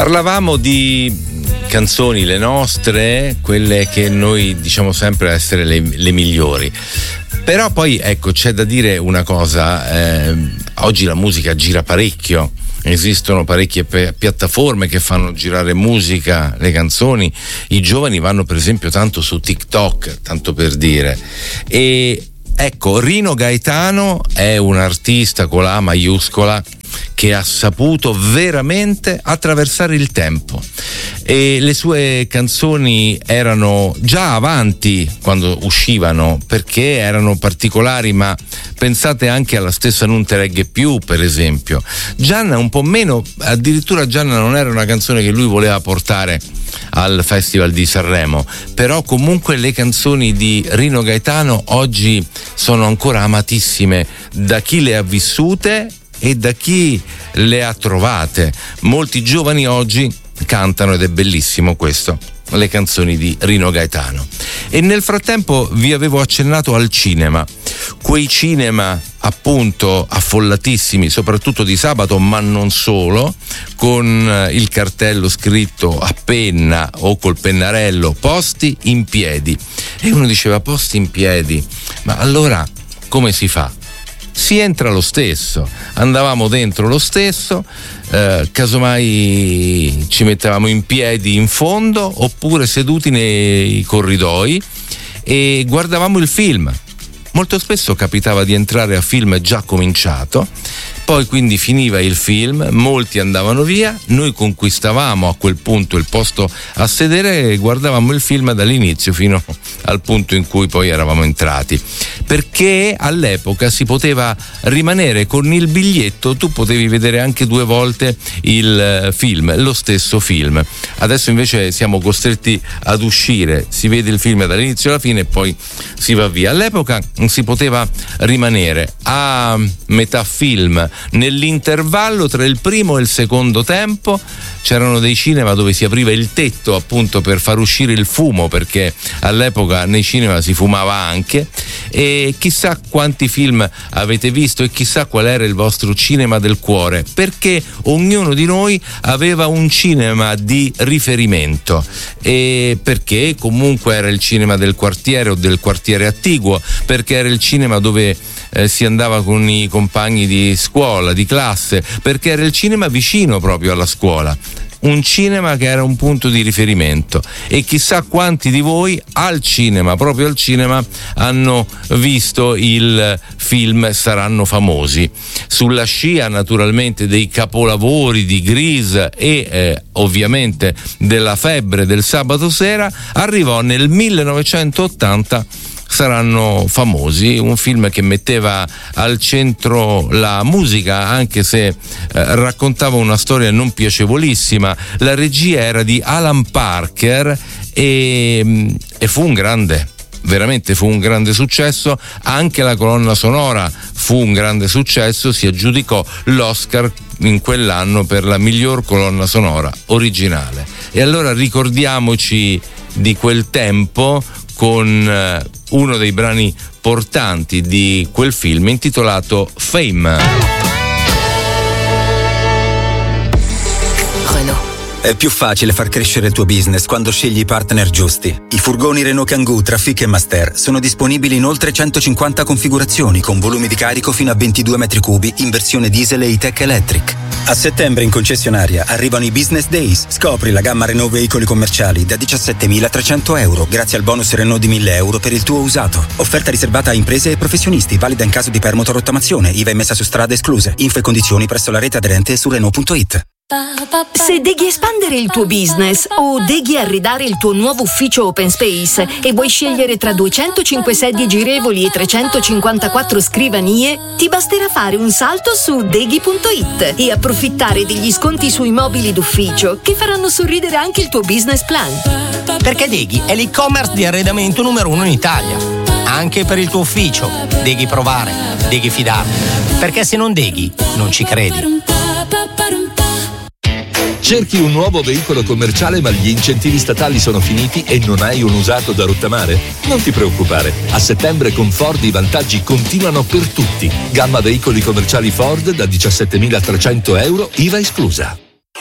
Parlavamo di canzoni, le nostre, quelle che noi diciamo sempre essere le migliori. Però poi ecco, c'è da dire una cosa, oggi la musica gira parecchio, esistono parecchie piattaforme che fanno girare musica, le canzoni, i giovani vanno per esempio tanto su TikTok, tanto per dire, e ecco, Rino Gaetano è un artista con la A maiuscola che ha saputo veramente attraversare il tempo, e le sue canzoni erano già avanti quando uscivano perché erano particolari, ma pensate anche alla stessa Non te regge più, per esempio. Gianna un po' meno, addirittura Gianna non era una canzone che lui voleva portare al Festival di Sanremo, però comunque le canzoni di Rino Gaetano oggi sono ancora amatissime da chi le ha vissute e da chi le ha trovate. Molti giovani oggi cantano, ed è bellissimo questo, le canzoni di Rino Gaetano. E nel frattempo vi avevo accennato al cinema, quei cinema appunto affollatissimi, soprattutto di sabato, ma non solo, con il cartello scritto a penna o col pennarello "posti in piedi", e uno diceva "posti in piedi", ma allora come si fa? Si entra lo stesso, andavamo dentro lo stesso, casomai ci mettevamo in piedi in fondo oppure seduti nei corridoi e guardavamo il film. Molto spesso capitava di entrare a film già cominciato, poi quindi finiva il film, molti andavano via, noi conquistavamo a quel punto il posto a sedere e guardavamo il film dall'inizio fino al punto in cui poi eravamo entrati, perché all'epoca si poteva rimanere con il biglietto, tu potevi vedere anche 2 volte il film, lo stesso film. Adesso invece siamo costretti ad uscire, si vede il film dall'inizio alla fine e poi si va via. All'epoca si poteva rimanere a metà film, nell'intervallo tra il primo e il secondo tempo. C'erano dei cinema dove si apriva il tetto appunto per far uscire il fumo, perché all'epoca nei cinema si fumava anche, e chissà quanti film avete visto e chissà qual era il vostro cinema del cuore, perché ognuno di noi aveva un cinema di riferimento, e perché comunque era il cinema del quartiere o del quartiere attiguo, perché era il cinema dove si andava con i compagni di scuola, di classe, perché era il cinema vicino proprio alla scuola, un cinema che era un punto di riferimento. E chissà quanti di voi al cinema, proprio al cinema, hanno visto il film Saranno famosi, sulla scia naturalmente dei capolavori di Grease e ovviamente della febbre del sabato sera. Arrivò nel 1980 Saranno famosi, un film che metteva al centro la musica, anche se raccontava una storia non piacevolissima. La regia era di Alan Parker e fu un grande, veramente fu un grande successo. Anche la colonna sonora fu un grande successo, si aggiudicò l'Oscar in quell'anno per la miglior colonna sonora originale. E allora ricordiamoci di quel tempo con uno dei brani portanti di quel film intitolato Fame. È più facile far crescere il tuo business quando scegli i partner giusti. I furgoni Renault Kangoo Trafic e Master sono disponibili in oltre 150 configurazioni con volumi di carico fino a 22 metri cubi in versione diesel e E-Tech Electric. A settembre in concessionaria arrivano i Business Days. Scopri la gamma Renault veicoli commerciali da 17.300 euro grazie al bonus Renault di 1.000 euro per il tuo usato. Offerta riservata a imprese e professionisti, valida in caso di permuta o rottamazione, IVA emessa su strade escluse. Info e condizioni presso la rete aderente su Renault.it. Se deghi espandere il tuo business o deghi arredare il tuo nuovo ufficio open space e vuoi scegliere tra 205 sedie girevoli e 354 scrivanie, ti basterà fare un salto su deghi.it e approfittare degli sconti sui mobili d'ufficio che faranno sorridere anche il tuo business plan. Perché Deghi è l'e-commerce di arredamento numero 1 in Italia. Anche per il tuo ufficio. Deghi provare, deghi fidarti. Perché se non deghi, non ci credi. Cerchi un nuovo veicolo commerciale ma gli incentivi statali sono finiti e non hai un usato da rottamare? Non ti preoccupare, a settembre con Ford i vantaggi continuano per tutti. Gamma veicoli commerciali Ford da 17.300 euro, IVA esclusa.